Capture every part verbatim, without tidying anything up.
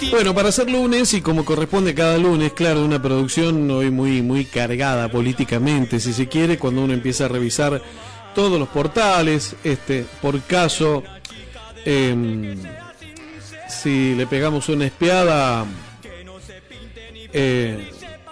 Bueno, para ser lunes y como corresponde cada lunes, claro, una producción hoy muy, muy cargada políticamente, si se quiere, cuando uno empieza a revisar todos los portales, este, por caso, eh, si le pegamos una espiada, eh,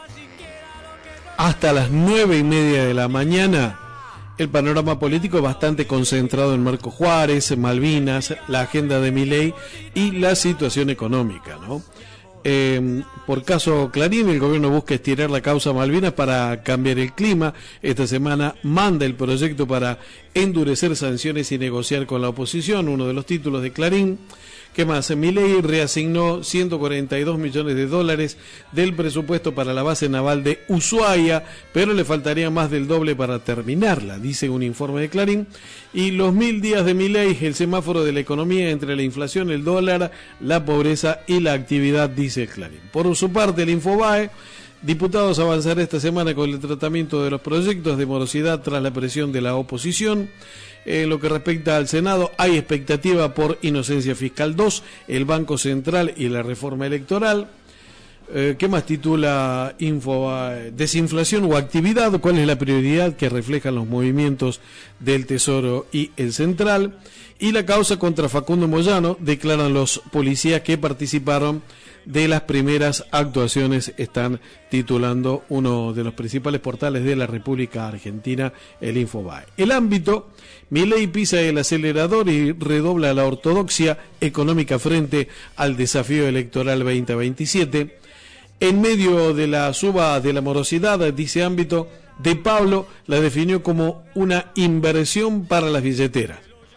hasta las nueve y media de la mañana, el panorama político es bastante concentrado en Marco Juárez, Malvinas, la agenda de Milei y la situación económica, ¿no? Eh, por caso Clarín, el gobierno busca estirar la causa Malvinas para cambiar el clima. Esta semana manda el proyecto para endurecer sanciones y negociar con la oposición, uno de los títulos de Clarín. ¿Qué más? Milei reasignó ciento cuarenta y dos millones de dólares del presupuesto para la base naval de Ushuaia, pero le faltaría más del doble para terminarla, dice un informe de Clarín. Y los mil días de Milei, el semáforo de la economía entre la inflación, el dólar, la pobreza y la actividad, dice Clarín. Por su parte, el Infobae: diputados avanzará esta semana con el tratamiento de los proyectos de morosidad tras la presión de la oposición. En lo que respecta al Senado, hay expectativa por Inocencia Fiscal dos, el Banco Central y la reforma electoral. Eh, ¿Qué más titula Infobae? Desinflación o actividad, ¿cuál es la prioridad que reflejan los movimientos del Tesoro y el Central? Y la causa contra Facundo Moyano, declaran los policías que participaron de las primeras actuaciones, están titulando uno de los principales portales de la República Argentina, el Infobae. El ámbito: Milei pisa el acelerador y redobla la ortodoxia económica frente al desafío electoral veinte veintisiete. En medio de la suba de la morosidad, dice ámbito, De Pablo la definió como una inversión para las billeteras.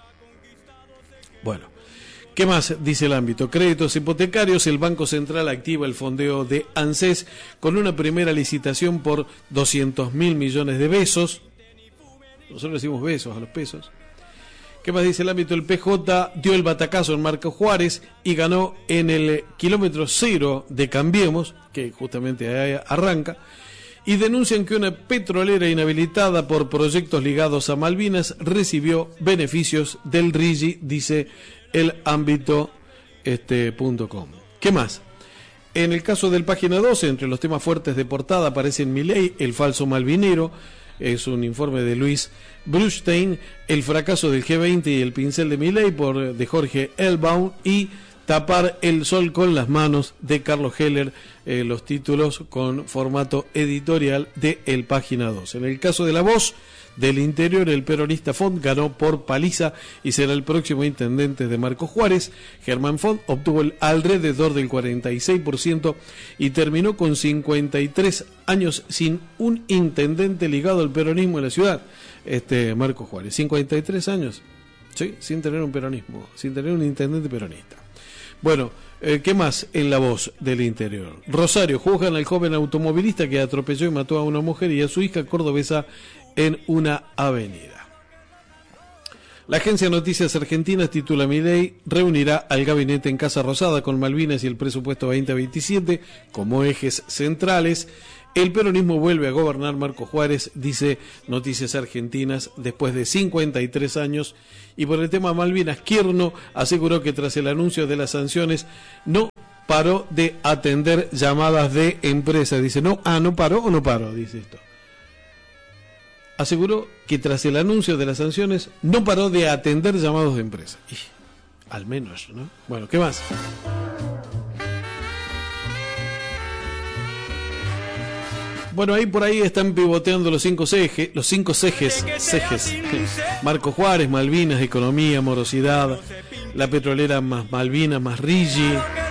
Bueno, ¿qué más dice el ámbito? Créditos hipotecarios, el Banco Central activa el fondeo de ANSES con una primera licitación por doscientos mil millones de pesos. Nosotros decimos besos a los pesos. ¿Qué más dice el ámbito? El P J dio el batacazo en Marco Juárez y ganó en el kilómetro cero de Cambiemos, que justamente ahí arranca, y denuncian que una petrolera inhabilitada por proyectos ligados a Malvinas recibió beneficios del R I G I, dice el ámbito este, punto com. ¿Qué más? En el caso del página doce, entre los temas fuertes de portada aparecen Milei, el falso malvinero, es un informe de Luis Brustein, el fracaso del G veinte y el pincel de Milei, por de Jorge Elbaum, y tapar el sol con las manos, de Carlos Heller, eh, los títulos con formato editorial de el página doce. En el caso de La Voz del Interior, el peronista Font ganó por paliza y será el próximo intendente de Marco Juárez. Germán Font obtuvo el alrededor del cuarenta y seis por ciento y terminó con cincuenta y tres años sin un intendente ligado al peronismo en la ciudad. Este Marco Juárez, cincuenta y tres años, sí, sin tener un peronismo, sin tener un intendente peronista. Bueno, eh, ¿qué más en La Voz del Interior? Rosario: juzgan al joven automovilista que atropelló y mató a una mujer y a su hija cordobesa en una avenida. La agencia Noticias Argentinas titula: Milei reunirá al gabinete en Casa Rosada con Malvinas y el presupuesto veinte veintisiete como ejes centrales. El peronismo vuelve a gobernar Marco Juárez, dice Noticias Argentinas, después de cincuenta y tres años. Y por el tema Malvinas, Kirchner aseguró que tras el anuncio de las sanciones no paró de atender llamadas de empresas. Dice, no, ah, no paró o no paró, dice esto. Aseguró que tras el anuncio de las sanciones no paró de atender llamados de empresas. Y, al menos, ¿no? Bueno, ¿qué más? Bueno, ahí por ahí están pivoteando los cinco ejes, los cinco ejes, ejes. Marco Juárez, Malvinas, economía, morosidad, la petrolera más Malvinas, más R I G I.